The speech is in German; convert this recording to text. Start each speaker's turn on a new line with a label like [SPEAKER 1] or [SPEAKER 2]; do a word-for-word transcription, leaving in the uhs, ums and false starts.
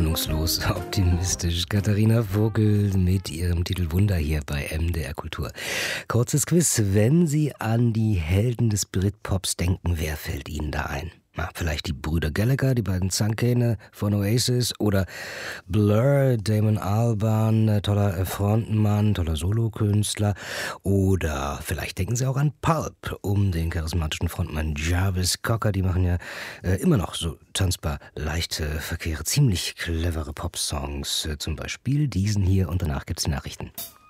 [SPEAKER 1] hoffnungslos optimistisch. Katharina Vogel mit ihrem Titel Wunder hier bei M D R Kultur. Kurzes Quiz. Wenn Sie an die Helden des Britpops denken, wer fällt Ihnen da ein? Na, vielleicht die Brüder Gallagher, die beiden Zankkähne von Oasis, oder Blur, Damon Albarn, toller Frontmann, toller Solokünstler, oder vielleicht denken Sie auch an Pulp, um den charismatischen Frontmann Jarvis Cocker. Die machen ja äh, immer noch so tanzbar leichte Verkehre, ziemlich clevere Popsongs, äh, zum Beispiel diesen hier, und danach gibt's die Nachrichten.